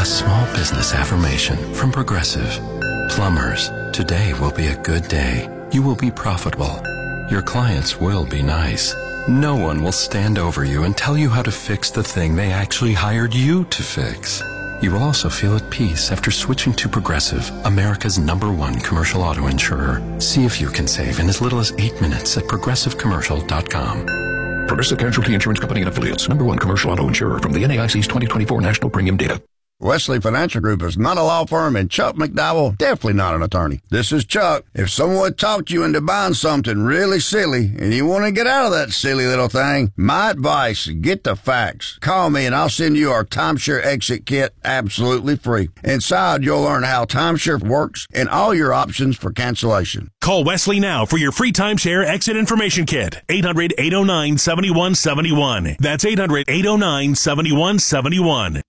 small business affirmation from Progressive. Plumbers, today will be a good day. You will be profitable. Your clients will be nice. No one will stand over you and tell you how to fix the thing they actually hired you to fix. You will also feel at peace after switching to Progressive, America's #1 commercial auto insurer. See if you can save in as little as 8 minutes at progressivecommercial.com. Progressive Casualty Insurance Company and Affiliates, #1 commercial auto insurer from the NAIC's 2024 National Premium Data. Wesley Financial Group is not a law firm, and Chuck McDowell definitely not an attorney. This is Chuck. If someone talked you into buying something really silly and you want to get out of that silly little thing, my advice, get the facts. Call me and I'll send you our timeshare exit kit absolutely free. Inside, you'll learn how timeshare works and all your options for cancellation. Call Wesley now for your free timeshare exit information kit. 800-809-7171. That's 800-809-7171.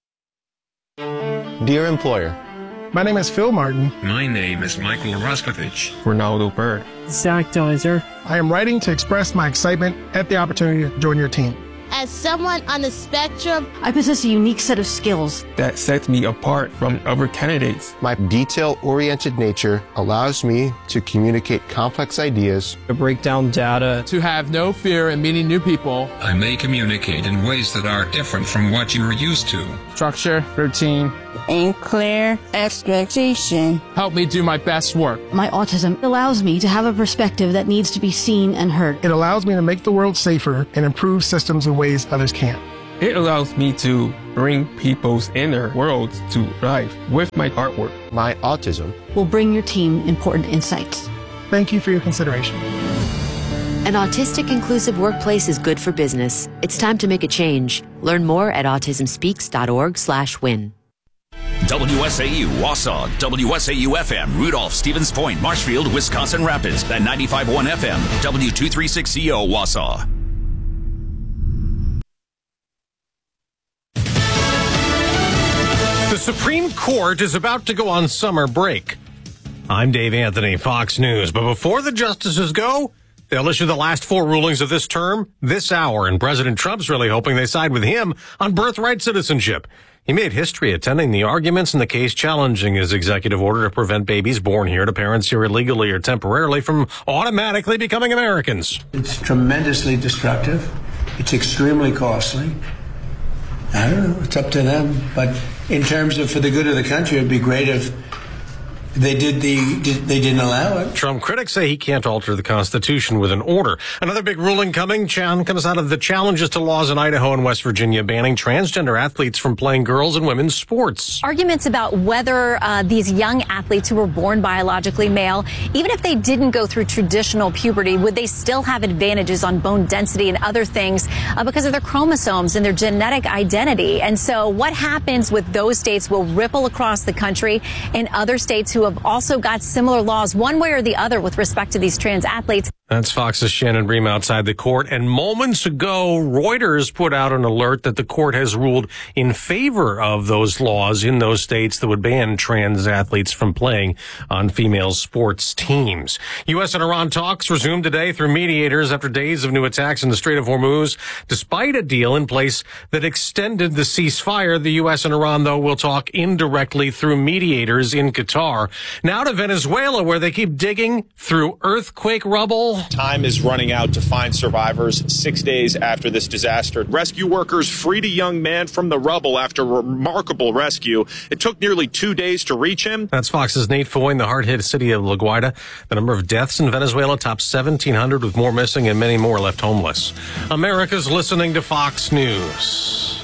Dear employer, my name is Phil Martin. My name is Michael Raskovich. Ronaldo Bird. Zach Deiser. I am writing to express my excitement at the opportunity to join your team. As someone on the spectrum, I possess a unique set of skills that sets me apart from other candidates. My detail-oriented nature allows me to communicate complex ideas, to break down data, to have no fear in meeting new people. I may communicate in ways that are different from what you are used to. Structure, routine, and clear expectation help me do my best work. My autism allows me to have a perspective that needs to be seen and heard. It allows me to make the world safer and improve systems in ways others can't. It allows me to bring people's inner worlds to life with my artwork. My autism will bring your team important insights. Thank you for your consideration. An autistic inclusive workplace is good for business. It's time to make a change. Learn more at autismspeaks.org/win. WSAU Wausau, WSAU FM, Rudolph, Stevens Point, Marshfield, Wisconsin Rapids, and 95.1 FM, W236CO Wausau. The Supreme Court is about to go on summer break. I'm Dave Anthony, Fox News. But before the justices go, they'll issue the last 4 rulings of this term this hour, and President Trump's really hoping they side with him on birthright citizenship. He made history attending the arguments in the case challenging his executive order to prevent babies born here to parents here illegally or temporarily from automatically becoming Americans. It's tremendously destructive. It's extremely costly. I don't know. It's up to them. But in terms of for the good of the country, it'd be great if they didn't allow it. Trump critics say he can't alter the Constitution with an order. Another big ruling comes out of the challenges to laws in Idaho and West Virginia banning transgender athletes from playing girls' and women's sports. Arguments about whether these young athletes who were born biologically male, even if they didn't go through traditional puberty, would they still have advantages on bone density and other things because of their chromosomes and their genetic identity? And so what happens with those states will ripple across the country and other states who have also got similar laws one way or the other with respect to these trans athletes. That's Fox's Shannon Bream outside the court. And moments ago, Reuters put out an alert that the court has ruled in favor of those laws in those states that would ban trans athletes from playing on female sports teams. U.S. and Iran talks resumed today through mediators after days of new attacks in the Strait of Hormuz. Despite a deal in place that extended the ceasefire, the U.S. and Iran, though, will talk indirectly through mediators in Qatar. Now to Venezuela, where they keep digging through earthquake rubble. Time is running out to find survivors 6 days after this disaster. Rescue workers freed a young man from the rubble after a remarkable rescue. It took nearly 2 days to reach him. That's Fox's Nate Foy in the hard-hit city of La Guaira. The number of deaths in Venezuela tops 1,700 with more missing and many more left homeless. America's listening to Fox News.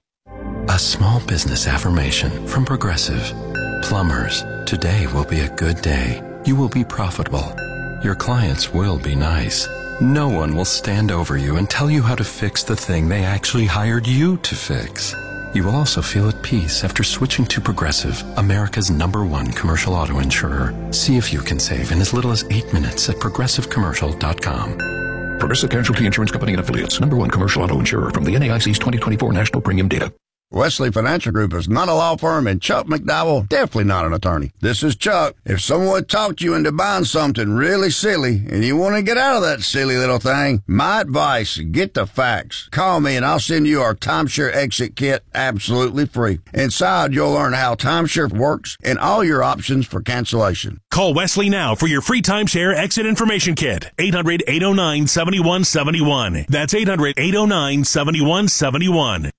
A small business affirmation from Progressive. Plumbers, today will be a good day. You will be profitable. Your clients will be nice. No one will stand over you and tell you how to fix the thing they actually hired you to fix. You will also feel at peace after switching to Progressive, America's #1 commercial auto insurer. See if you can save in as little as 8 minutes at progressivecommercial.com. Progressive Casualty Insurance Company and Affiliates, #1 commercial auto insurer from the NAIC's 2024 National Premium Data. Wesley Financial Group is not a law firm, and Chuck McDowell definitely not an attorney. This is Chuck. If someone talked you into buying something really silly and you want to get out of that silly little thing, my advice, get the facts. Call me and I'll send you our timeshare exit kit absolutely free. Inside, you'll learn how timeshare works and all your options for cancellation. Call Wesley now for your free timeshare exit information kit. 800-809-7171. That's 800-809-7171.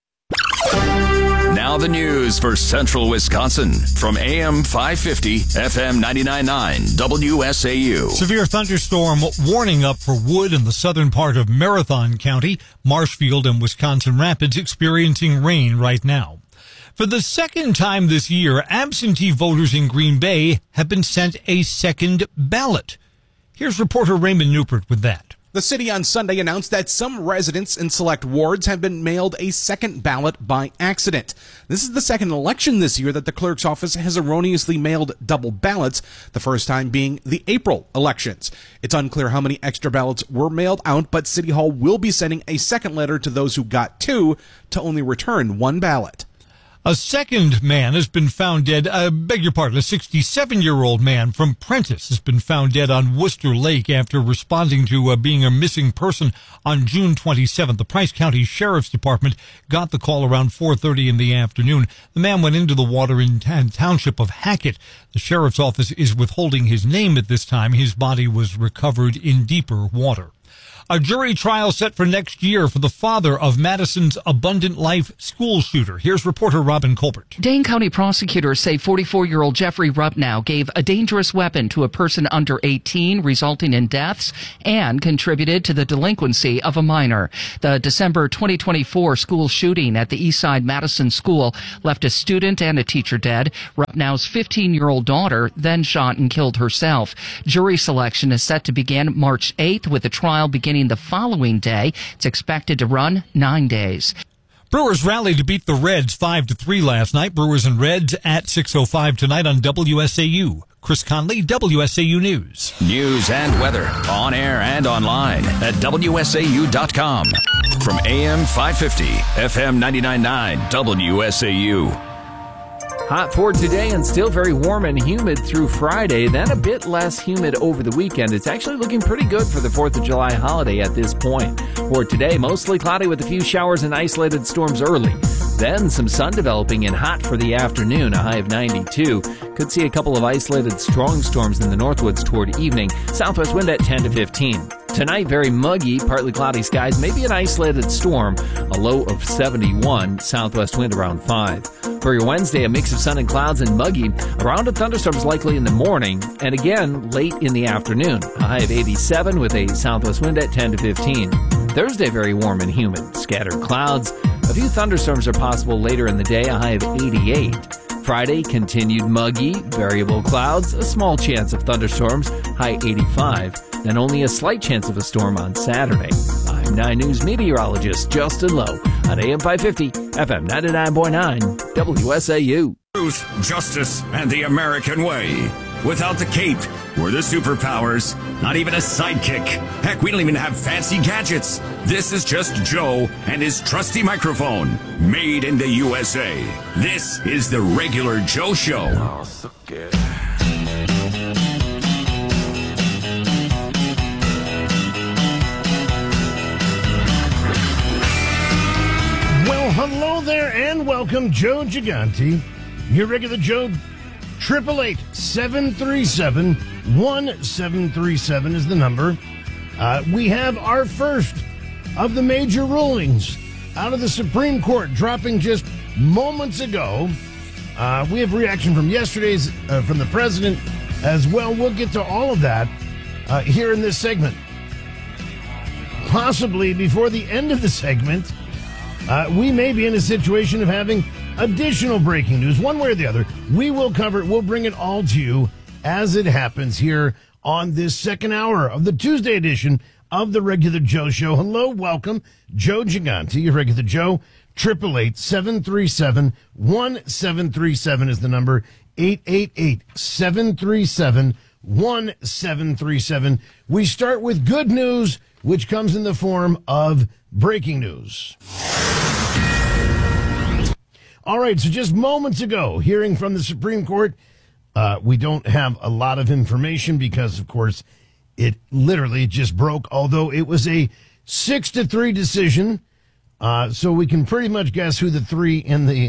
Now the news for Central Wisconsin from AM 550, FM 99.9, WSAU. Severe thunderstorm warning up for Wood in the southern part of Marathon County. Marshfield and Wisconsin Rapids experiencing rain right now. For the second time this year, absentee voters in Green Bay have been sent a second ballot. Here's reporter Raymond Newport with that. The city on Sunday announced that some residents in select wards have been mailed a second ballot by accident. This is the second election this year that the clerk's office has erroneously mailed double ballots, the first time being the April elections. It's unclear how many extra ballots were mailed out, but City Hall will be sending a second letter to those who got two to only return one ballot. A second man has been found dead. A 67-year-old man from Prentice has been found dead on Worcester Lake after responding to being a missing person on June 27th. The Price County Sheriff's Department got the call around 4:30 in the afternoon. The man went into the water in township of Hackett. The sheriff's office is withholding his name at this time. His body was recovered in deeper water. A jury trial set for next year for the father of Madison's Abundant Life school shooter. Here's reporter Robin Colbert. Dane County prosecutors say 44-year-old Jeffrey Rupnow gave a dangerous weapon to a person under 18, resulting in deaths, and contributed to the delinquency of a minor. The December 2024 school shooting at the Eastside Madison School left a student and a teacher dead. Rupnow's 15-year-old daughter then shot and killed herself. Jury selection is set to begin March 8th, with the trial beginning the following day. It's expected to run 9 days. Brewers rallied to beat the Reds 5-3 last night. Brewers and Reds at 6:05 tonight on WSAU. Chris Conley, WSAU News. News and weather on air and online at WSAU.com. From AM 550, FM 99.9, WSAU. Hot for today and still very warm and humid through Friday, then a bit less humid over the weekend. It's actually looking pretty good for the 4th of July holiday at this point. For today, mostly cloudy with a few showers and isolated storms early. Then some sun developing and hot for the afternoon, a high of 92. Could see a couple of isolated strong storms in the northwoods toward evening. Southwest wind at 10 to 15. Tonight, very muggy, partly cloudy skies, maybe an isolated storm, a low of 71, southwest wind around 5. For your Wednesday, a mix of sun and clouds and muggy, around of thunderstorms likely in the morning, and again late in the afternoon, a high of 87 with a southwest wind at 10 to 15. Thursday, very warm and humid, scattered clouds, a few thunderstorms are possible later in the day, a high of 88. Friday, continued muggy, variable clouds, a small chance of thunderstorms, high 85. And only a slight chance of a storm on Saturday. I'm 9 News meteorologist Justin Lowe on AM 550, FM 99.9, WSAU. Truth, justice, and the American way. Without the cape or the superpowers, not even a sidekick. Heck, we don't even have fancy gadgets. This is just Joe and his trusty microphone, made in the USA. This is the Regular Joe Show. Oh, so good. Well, hello there and welcome, Joe Gigante. Your Regular Joe. 888-737-1737 is the number. We have our first of the major rulings out of the Supreme Court dropping just moments ago. We have reaction from yesterday's, from the president as well. We'll get to all of that here in this segment. Possibly before the end of the segment, we may be in a situation of having additional breaking news, one way or the other. We will cover it. We'll bring it all to you as it happens here on this second hour of the Tuesday edition of the Regular Joe Show. Hello, welcome, Joe Gigante, your Regular Joe. 888-737-1737 is the number. 888-737-1737. We start with good news, which comes in the form of breaking news. All right, so just moments ago, hearing from the Supreme Court, we don't have a lot of information because, of course, it literally just broke, although it was a 6-3 decision. So we can pretty much guess who the three in the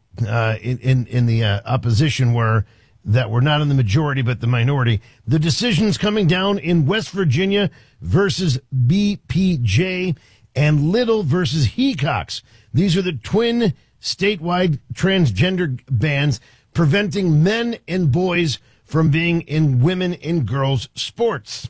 opposition were that were not in the majority but the minority. The decision's coming down in West Virginia versus BPJ and Little versus Hecox. These are the twin statewide transgender bans preventing men and boys from being in women and girls sports.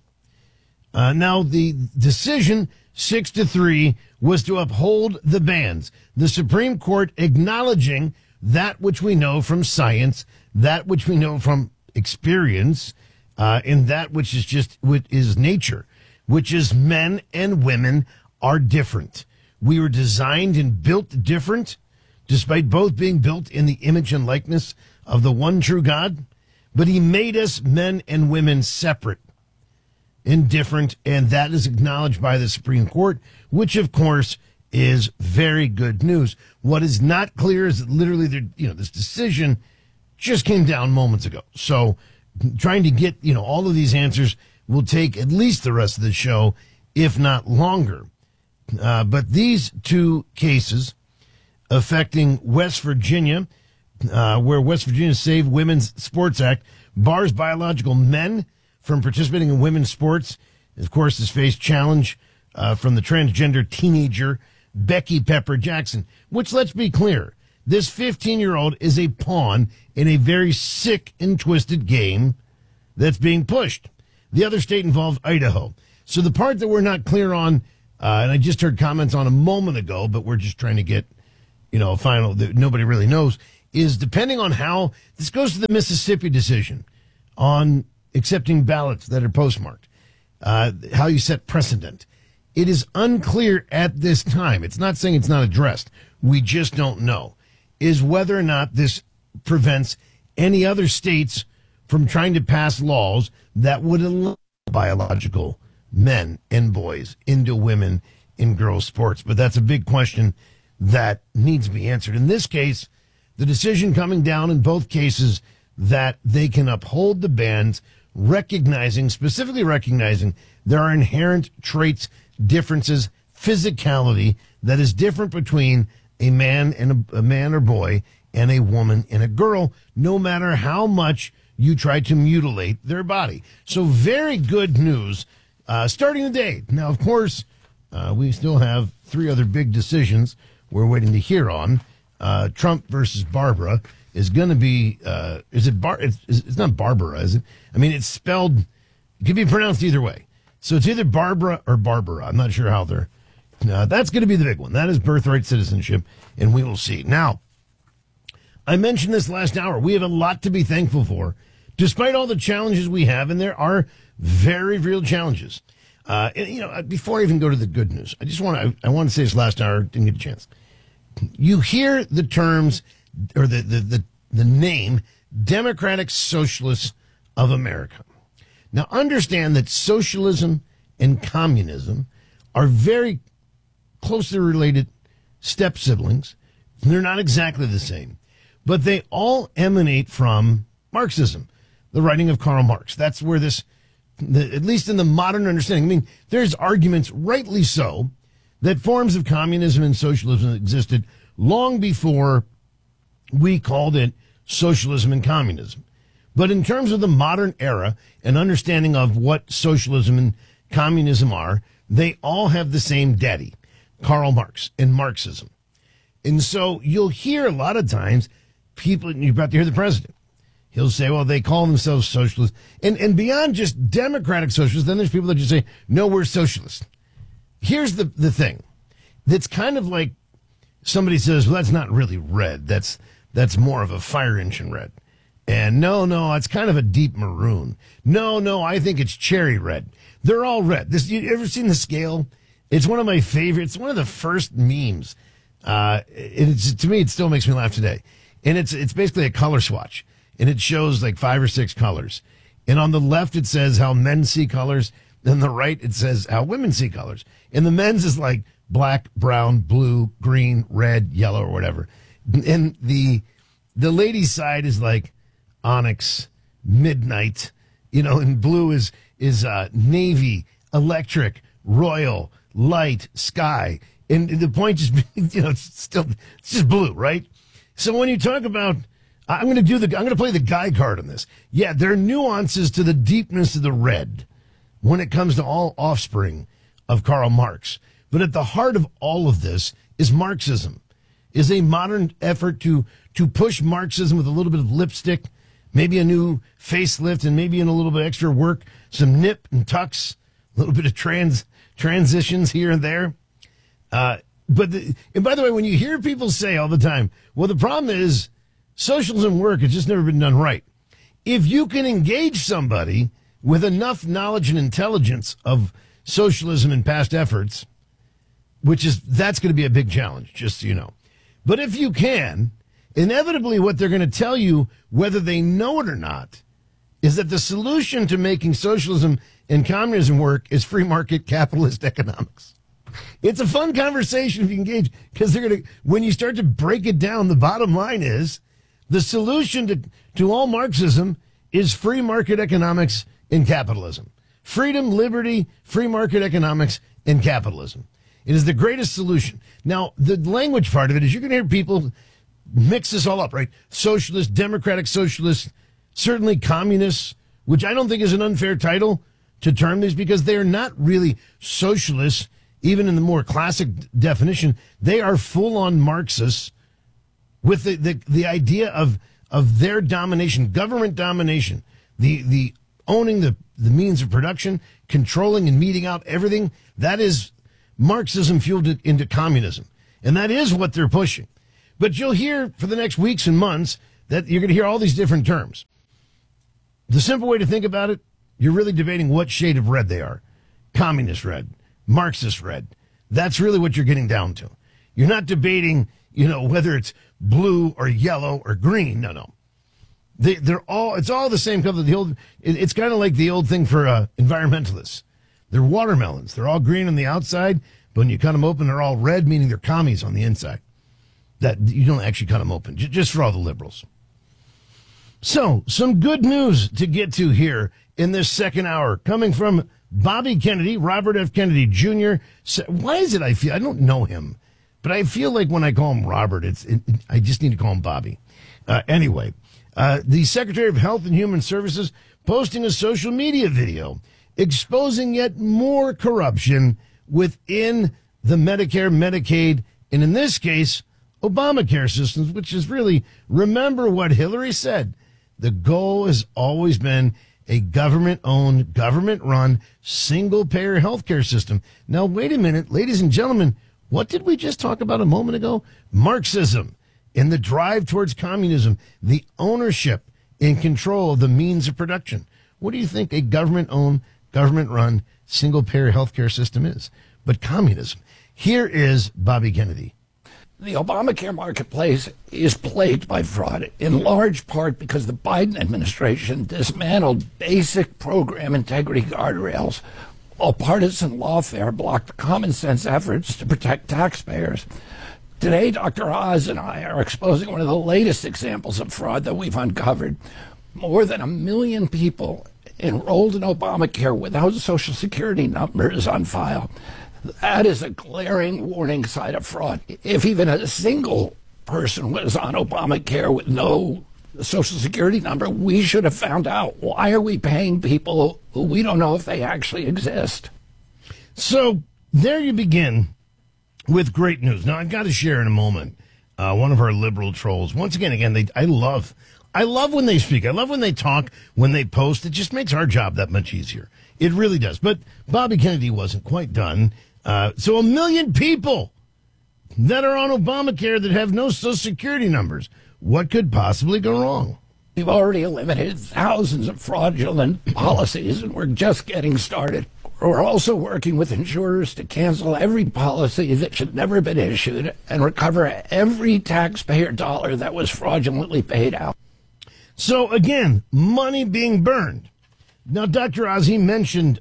Now the decision 6-3 was to uphold the bans. The Supreme Court acknowledging that which we know from science, that which we know from experience, and that which is just what is nature, which is men and women are different. We were designed and built different, despite both being built in the image and likeness of the one true God. But he made us men and women separate and different, and that is acknowledged by the Supreme Court, which, of course, is very good news. What is not clear is that literally, this decision just came down moments ago. So trying to get, all of these answers will take at least the rest of the show, if not longer. But these two cases affecting West Virginia, where West Virginia Save Women's Sports Act bars biological men from participating in women's sports, of course, has faced challenge from the transgender teenager Becky Pepper Jackson, which, let's be clear, this 15-year-old is a pawn in a very sick and twisted game that's being pushed. The other state involved Idaho. So the part that we're not clear on, and I just heard comments on a moment ago, but we're just trying to get, a final that nobody really knows, is depending on how this goes to the Mississippi decision on accepting ballots that are postmarked, how you set precedent. It is unclear at this time. It's not saying it's not addressed. We just don't know, is whether or not this prevents any other states from trying to pass laws that would allow biological men and boys into women in girls' sports. But that's a big question that needs to be answered. In this case, the decision coming down in both cases that they can uphold the bans, specifically recognizing there are inherent traits, differences, physicality that is different between a man and a man or boy and a woman and a girl, no matter how much you try to mutilate their body. So very good news starting the day. Now, of course, we still have three other big decisions we're waiting to hear on. Trump versus Barbara is going to be, it's not Barbara, is it? I mean, it's spelled, it can be pronounced either way. So it's either Barbara or Barbara. I'm not sure how they're, that's going to be the big one. That is birthright citizenship, and we will see. Now, I mentioned this last hour. We have a lot to be thankful for, despite all the challenges we have, and there are very real challenges. Before I even go to the good news, I want to say this last hour, didn't get a chance. You hear the terms or the name Democratic Socialists of America. Now, understand that socialism and communism are very closely related step siblings. They're not exactly the same, but they all emanate from Marxism, the writing of Karl Marx. That's where at least in the modern understanding, there's arguments, rightly so, that forms of communism and socialism existed long before we called it socialism and communism. But in terms of the modern era and understanding of what socialism and communism are, they all have the same daddy, Karl Marx and Marxism. And so you'll hear a lot of times people, and you're about to hear the president, he'll say, well, they call themselves socialists. And beyond just democratic socialists, then there's people that just say, no, we're socialists. Here's the thing. That's kind of like somebody says, well, that's not really red. That's more of a fire engine red. And no, it's kind of a deep maroon. No, I think it's cherry red. They're all red. You ever seen the scale? It's one of my favorites. It's one of the first memes. To me, it still makes me laugh today. And it's basically a color swatch. And it shows like 5 or 6 colors. And on the left, it says how men see colors. On the right, it says how women see colors. And the men's is like black, brown, blue, green, red, yellow, or whatever. And the ladies' side is like onyx, midnight, and blue is navy, electric, royal, light, sky. And the point is, it's just blue, right? So when you talk about, I'm going to play the guy card on this. Yeah, there are nuances to the deepness of the red when it comes to all offspring of Karl Marx. But at the heart of all of this is Marxism, is a modern effort to push Marxism with a little bit of lipstick, maybe a new facelift, and maybe in a little bit extra work, some nip and tucks, a little bit of transitions here and there. And by the way, when you hear people say all the time, well, the problem is socialism work has just never been done right. If you can engage somebody with enough knowledge and intelligence of socialism and past efforts, that's going to be a big challenge, just so you know. But if you can, inevitably what they're going to tell you, whether they know it or not, is that the solution to making socialism and communism work is free market capitalist economics. It's a fun conversation if you engage, because when you start to break it down, the bottom line is the solution to all Marxism is free market economics and capitalism. Freedom, liberty, free market economics, and capitalism. It is the greatest solution. Now, the language part of it is you're going to hear people mix this all up, right? Socialist, democratic socialist, certainly communists, which I don't think is an unfair title to term these, because they are not really socialists, even in the more classic definition. They are full-on Marxists with the idea of their domination, government domination, the owning the means of production, controlling and meting out everything. That is Marxism fueled into communism. And that is what they're pushing. But you'll hear for the next weeks and months that you're going to hear all these different terms. The simple way to think about it, you're really debating what shade of red they are. Communist red, Marxist red. That's really what you're getting down to. You're not debating, whether it's blue or yellow or green. No. It's all the same color. It's kind of like the old thing for environmentalists. They're watermelons. They're all green on the outside, but when you cut them open, they're all red, meaning they're commies on the inside. That you don't actually cut them open, just for all the liberals. So, some good news to get to here in this second hour, coming from Bobby Kennedy, Robert F. Kennedy Jr. Why is it I don't know him, but I feel like when I call him Robert, I just need to call him Bobby. Anyway, the Secretary of Health and Human Services posting a social media video exposing yet more corruption within the Medicare, Medicaid, and in this case, Obamacare systems, which is really, remember what Hillary said. The goal has always been a government-owned, government-run, single-payer healthcare system. Now, wait a minute, ladies and gentlemen, what did we just talk about a moment ago? Marxism and the drive towards communism, the ownership and control of the means of production. What do you think a government-owned, government-run, single-payer healthcare system is? But communism. Here is Bobby Kennedy. The Obamacare marketplace is plagued by fraud, in large part because the Biden administration dismantled basic program integrity guardrails, while partisan lawfare blocked common sense efforts to protect taxpayers. Today, Dr. Oz and I are exposing one of the latest examples of fraud that we've uncovered. More than 1 million people enrolled in Obamacare without Social Security numbers on file. That is a glaring warning sign of fraud. If even a single person was on Obamacare with no Social Security number, we should have found out. Why are we paying people who we don't know if they actually exist? So there you begin with great news. Now, I've got to share in a moment one of our liberal trolls. Once again, I love when they speak. I love when they talk, when they post. It just makes our job that much easier. It really does. But Bobby Kennedy wasn't quite done. So 1 million people that are on Obamacare that have no Social Security numbers. What could possibly go wrong? We've already eliminated thousands of fraudulent policies, and we're just getting started. We're also working with insurers to cancel every policy that should never have been issued and recover every taxpayer dollar that was fraudulently paid out. So, again, money being burned. Now, Dr. Oz, he mentioned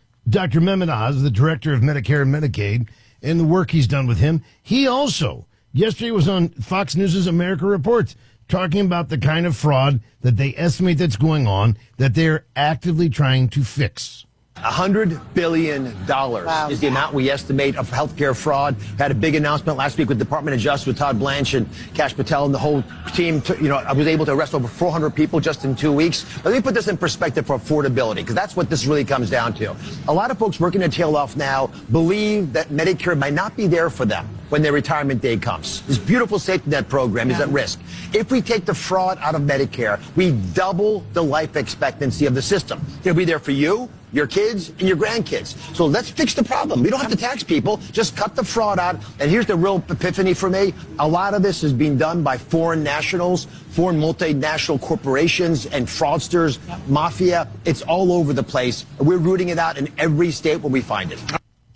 Dr. Mehmet Oz, the director of Medicare and Medicaid, and the work he's done with him. He also yesterday was on Fox News' America Reports, talking about the kind of fraud that they estimate that's going on, that they're actively trying to fix. $100 billion is the amount we estimate of healthcare fraud. Had a big announcement last week with Department of Justice with Todd Blanche and Kash Patel and the whole team. I was able to arrest over 400 people just in 2 weeks. But let me put this in perspective for affordability, because that's what this really comes down to. A lot of folks working their tail off now believe that Medicare might not be there for them when their retirement day comes. This beautiful safety net program is at risk. If we take the fraud out of Medicare, we double the life expectancy of the system. It'll be there for you, your kids, and your grandkids. So let's fix the problem. We don't have to tax people. Just cut the fraud out. And here's the real epiphany for me. A lot of this is being done by foreign nationals, foreign multinational corporations, and fraudsters, mafia. It's all over the place. We're rooting it out in every state where we find it.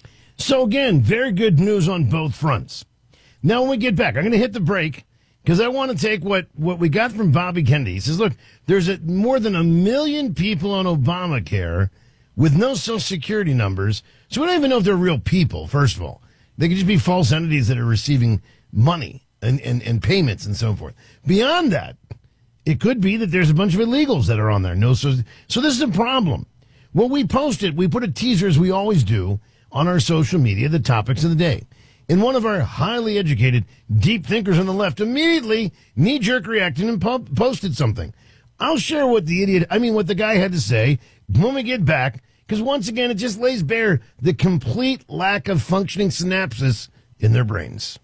So again, very good news on both fronts. Now when we get back, I'm going to hit the break because I want to take what we got from Bobby Kennedy. He says, look, there's more than 1 million people on Obamacare with no Social Security numbers. So we don't even know if they're real people, first of all. They could just be false entities that are receiving money and payments and so forth. Beyond that, it could be that there's a bunch of illegals that are on there. So this is a problem. When we post it, we put a teaser, as we always do, on our social media, the topics of the day. And one of our highly educated, deep thinkers on the left immediately knee-jerk reacted and posted something. I'll share what the guy had to say when we get back, because once again, it just lays bare the complete lack of functioning synapses in their brains.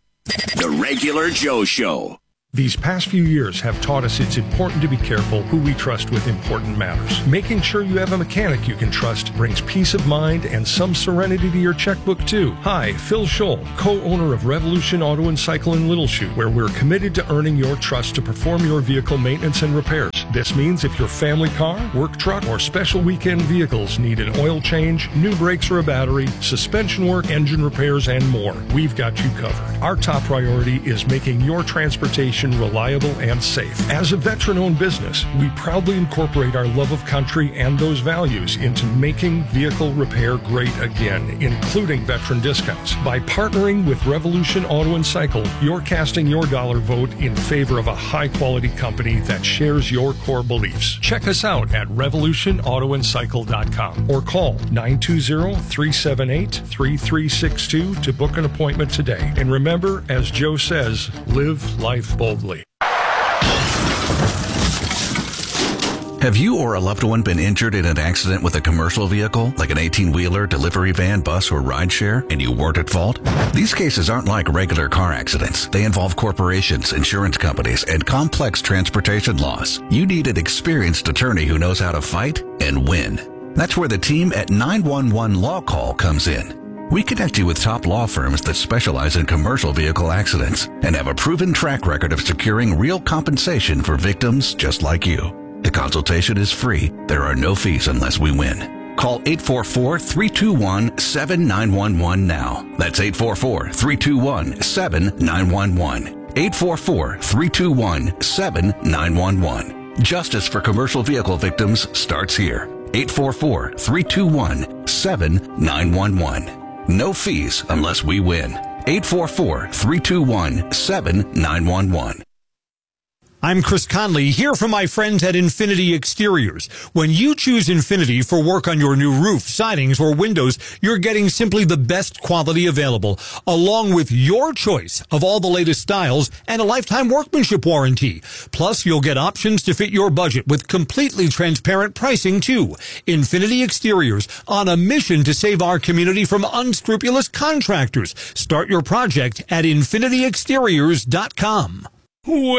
The Regular Joe Show. These past few years have taught us it's important to be careful who we trust with important matters. Making sure you have a mechanic you can trust brings peace of mind and some serenity to your checkbook, too. Hi, Phil Scholl, co-owner of Revolution Auto and Cycle in Little Chute, where we're committed to earning your trust to perform your vehicle maintenance and repairs. This means if your family car, work truck, or special weekend vehicles need an oil change, new brakes or a battery, suspension work, engine repairs, and more, we've got you covered. Our top priority is making your transportation reliable and safe. As a veteran-owned business, we proudly incorporate our love of country and those values into making vehicle repair great again, including veteran discounts. By partnering with Revolution Auto and Cycle, you're casting your dollar vote in favor of a high-quality company that shares your core beliefs. Check us out at revolutionautoandcycle.com or call 920-378-3362 to book an appointment today. And remember, as Joe says, live life boldly. Have you or a loved one been injured in an accident with a commercial vehicle, like an 18-wheeler, delivery van, bus, or rideshare, and you weren't at fault? These cases aren't like regular car accidents. They involve corporations, insurance companies, and complex transportation laws. You need an experienced attorney who knows how to fight and win. That's where the team at 911 Law Call comes in. We connect you with top law firms that specialize in commercial vehicle accidents and have a proven track record of securing real compensation for victims just like you. The consultation is free. There are no fees unless we win. Call 844-321-7911 now. That's 844-321-7911. 844-321-7911. Justice for commercial vehicle victims starts here. 844-321-7911. No fees unless we win. 844-321-7911. I'm Chris Conley, here from my friends at Infinity Exteriors. When you choose Infinity for work on your new roof, sidings, or windows, you're getting simply the best quality available, along with your choice of all the latest styles and a lifetime workmanship warranty. Plus, you'll get options to fit your budget with completely transparent pricing, too. Infinity Exteriors, on a mission to save our community from unscrupulous contractors. Start your project at infinityexteriors.com.